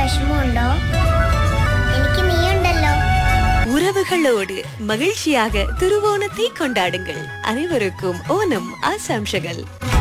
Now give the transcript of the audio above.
വിഷമമുണ്ടോ? എനിക്ക് നീയുണ്ടല്ലോ. ഉറവുകളോട് മகிழ்ச்சியாக திருவோணத்தை கொண்டாடுங்கள். அனைவருக்கும் ஓணம் ஆசாம்ஷகள்.